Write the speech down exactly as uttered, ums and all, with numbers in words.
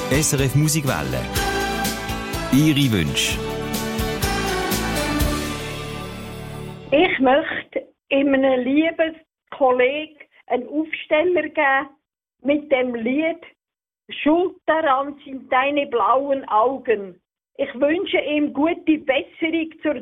S R F Musikwelle. Ihre Wünsche. Ich möchte einem lieben Kollegen einen Aufsteller geben mit dem Lied «Schuld daran sind deine blauen Augen». Ich wünsche ihm gute Besserung zur